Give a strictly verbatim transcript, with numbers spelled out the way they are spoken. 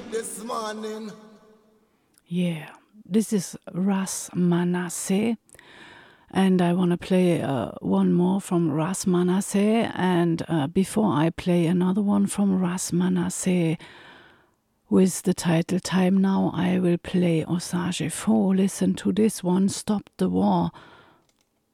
this morning. Yeah, this is Ras Manasseh, and I want to play uh, one more from Ras Manasseh. And uh, before I play another one from Ras Manasseh with the title Time Now, I will play Osage Fo. Listen to this one, Stop the War.